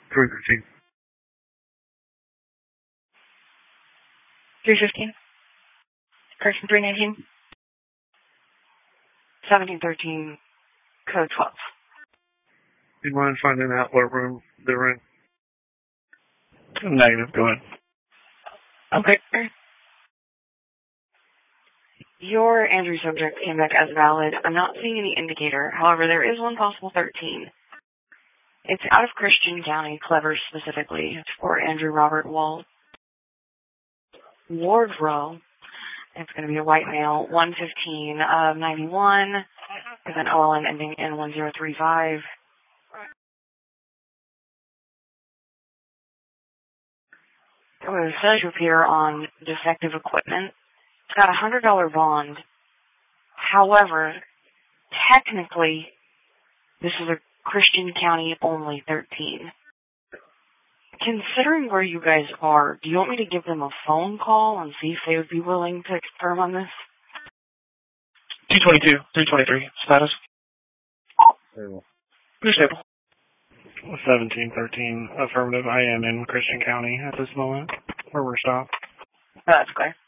313. 315. Correction 319. 1713, code 12. Do you mind finding out what room they're in? Negative, go ahead. Okay. Your Andrew subject came back as valid. I'm not seeing any indicator. However, there is one possible 13. It's out of Christian County, Clever specifically. It's for Andrew Robert Ward Rowe. It's going to be a white male, 115 of 91, with an OLN ending in 1035. It says to appear on defective equipment. It's got a $100 bond. However, technically, this is a Christian County only 13. Considering where you guys are, do you want me to give them a phone call and see if they would be willing to confirm on this? 222, 323, status? Stable. You're stable. 1713, affirmative. I am in Christian County at this moment, where we're stopped. That's clear.